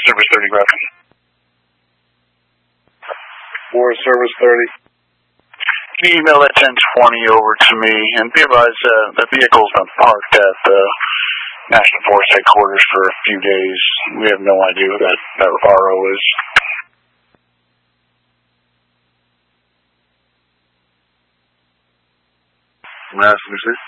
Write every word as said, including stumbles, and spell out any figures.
Service thirty, Grafton. Forest Service thirty. Can you email that ten twenty over to me? And be advised, uh, the vehicle's been parked at the National Forest headquarters for a few days. We have no idea who that, that R O is. Madison,